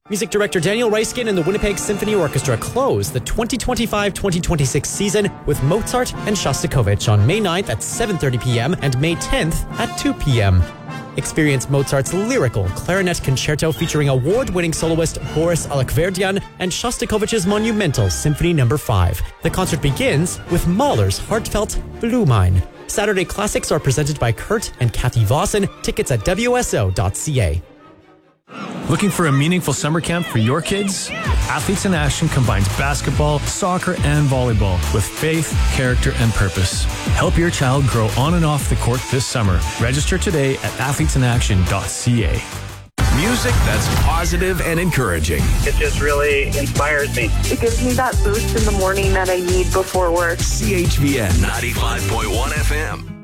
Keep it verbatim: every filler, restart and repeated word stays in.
Music director Daniel Reiskin and the Winnipeg Symphony Orchestra close the twenty twenty-five twenty twenty-six season with Mozart and Shostakovich on May ninth at seven thirty p.m. and May tenth at two p.m. Experience Mozart's lyrical clarinet concerto featuring award-winning soloist Boris Alakverdian and Shostakovich's monumental Symphony Number five. The concert begins with Mahler's heartfelt Blue Mine. Saturday Classics are presented by Kurt and Kathy Vossen. Tickets at w s o dot c a. Looking for a meaningful summer camp for your kids? Athletes in Action combines basketball, soccer, and volleyball with faith, character, and purpose. Help your child grow on and off the court this summer. Register today at athletes in action dot c a. Music that's positive and encouraging. It just really inspires me. It gives me that boost in the morning that I need before work. C H V N ninety-five point one F M.